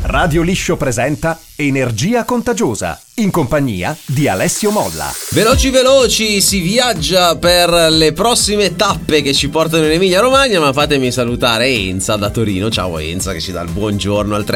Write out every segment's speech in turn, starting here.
Radio Liscio presenta Energia Contagiosa, in compagnia di Alessio Molla. Veloci, si viaggia per le prossime tappe che ci portano in Emilia Romagna, ma fatemi salutare Enza da Torino. Ciao Enza, che ci dà il buongiorno al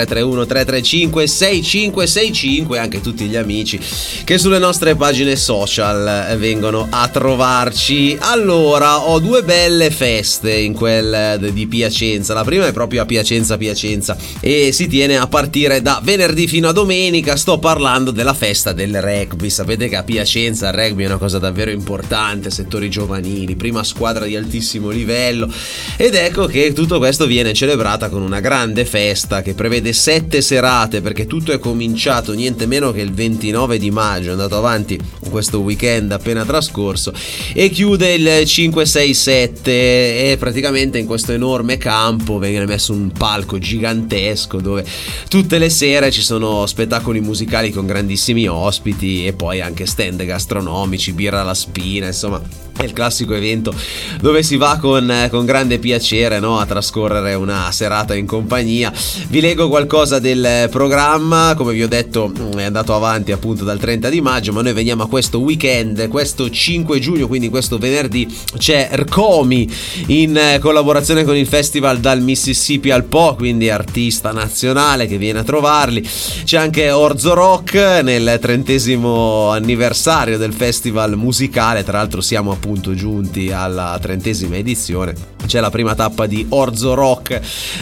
331-335-6565 e anche tutti gli amici che sulle nostre pagine social vengono a trovarci. Allora, ho due belle feste in quel di Piacenza. La prima è proprio a Piacenza e si tiene a partire da venerdì fino a domenica. Sto parlando della festa del rugby. Sapete che a Piacenza il rugby è una cosa davvero importante, settori giovanili, prima squadra di altissimo livello, ed ecco che tutto questo viene celebrata con una grande festa che prevede 7 serate, perché tutto è cominciato niente meno che il 29 di maggio, è andato avanti questo weekend appena trascorso e chiude il 5, 6, 7 e praticamente in questo enorme campo viene messo un palco gigantesco dove tutte le sere ci sono spettacoli musicali con grandissimi ospiti e poi anche stand gastronomici, birra alla spina, insomma è il classico evento dove si va con grande piacere, no, a trascorrere una serata in compagnia. Vi leggo qualcosa del programma. Come vi ho detto è andato avanti appunto dal 30 di maggio, ma noi veniamo a questo weekend, questo 5 giugno, quindi questo venerdì c'è Rkomi in collaborazione con il festival Dal Mississippi al Po, quindi artista nazionale che viene a trovarli. C'è anche Orzo Rock nel 30° anniversario del festival musicale, tra l'altro siamo appunto giunti alla 30ª edizione. C'è la prima tappa di Orzo Rock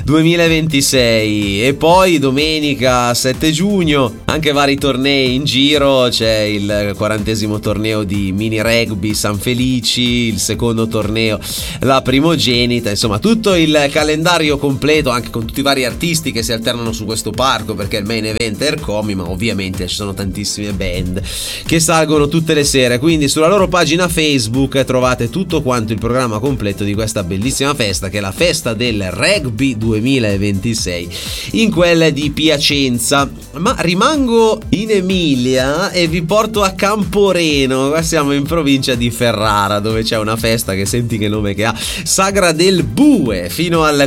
2026 e poi domenica 7 giugno anche vari tornei in giro. C'è il 40° torneo di mini rugby San Felici, il secondo torneo la Primogenita, insomma tutto il calendario completo anche con tutti i vari artisti che si alternano su questo parco, perché il main event è Rkomi, ma ovviamente ci sono tantissime band che salgono tutte le sere, quindi sulla loro pagina Facebook trovate tutto quanto il programma completo di questa bellissima festa che è la festa del rugby 2026 in quella di Piacenza. Ma rimango in Emilia e vi porto a Camporeno. Qua siamo in provincia di Ferrara, dove c'è una festa che senti che nome che ha, Sagra del Bue, fino al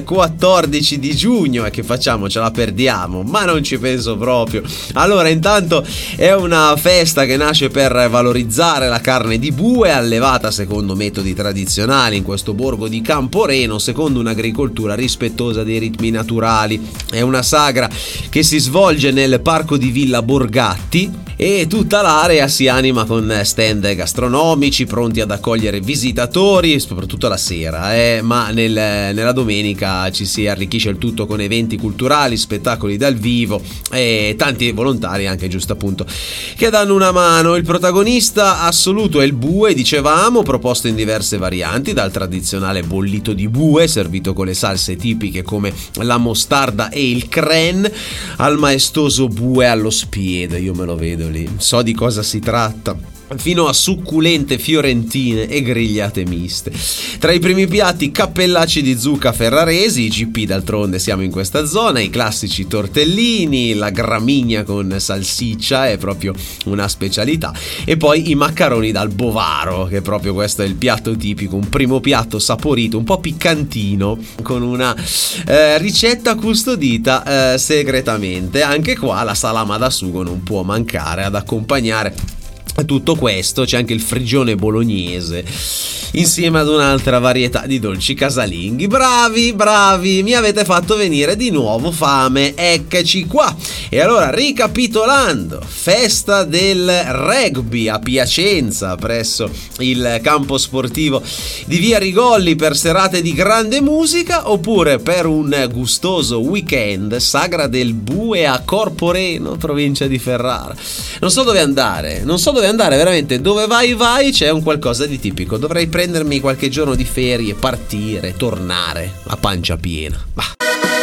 14 di giugno. E che facciamo? Ce la perdiamo? Ma non ci penso proprio. Allora, intanto è una festa che nasce per valorizzare la carne di bue allevata secondo metodi tradizionali in questo borgo di Camporeno, secondo un'agricoltura rispettosa dei ritmi naturali. È una sagra che si svolge nel parco di Villa Borgatti e tutta l'area si anima con stand gastronomici pronti ad accogliere visitatori, soprattutto la sera, ma nella domenica ci si arricchisce il tutto con eventi culturali, spettacoli dal vivo e tanti volontari anche, giusto appunto, che danno una mano. Il protagonista assoluto è il bue, dicevamo, proposto in diverse varianti, dal tradizionale bollito di bue servito con le salse tipiche come la mostarda e il cren, al maestoso bue allo spiedo. Io me lo vedo lì, so di cosa si tratta, fino a succulente fiorentine e grigliate miste. Tra i primi piatti cappellacci di zucca ferraresi, i GP d'altronde siamo in questa zona, i classici tortellini, la gramigna con salsiccia è proprio una specialità, e poi i maccheroni dal bovaro, che proprio questo è il piatto tipico, un primo piatto saporito, un po' piccantino, con una ricetta custodita segretamente. Anche qua la salama da sugo non può mancare ad accompagnare tutto questo. C'è anche il frigione bolognese insieme ad un'altra varietà di dolci casalinghi. Bravi, mi avete fatto venire di nuovo fame, eccoci qua. E allora, ricapitolando, festa del rugby a Piacenza presso il campo sportivo di Via Rigolli per serate di grande musica, oppure per un gustoso weekend Sagra del Bue a Corporeno, provincia di Ferrara. Non so dove andare veramente. Dove vai c'è un qualcosa di tipico. Dovrei prendermi qualche giorno di ferie, partire, tornare a pancia piena. Bah.